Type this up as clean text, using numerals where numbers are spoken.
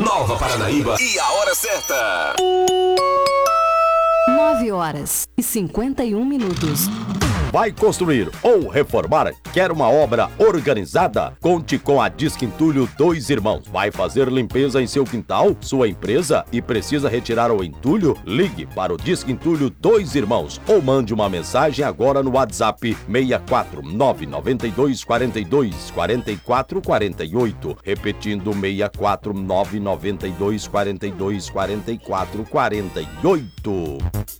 Nova Paranaíba e a hora certa. 9h51. Vai construir ou reformar? Quer uma obra organizada? Conte com a Disque Entulho Dois Irmãos. Vai fazer limpeza em seu quintal, sua empresa e precisa retirar o entulho? Ligue para o Disque Entulho Dois Irmãos ou mande uma mensagem agora no WhatsApp 64992424448. Repetindo 64992424448.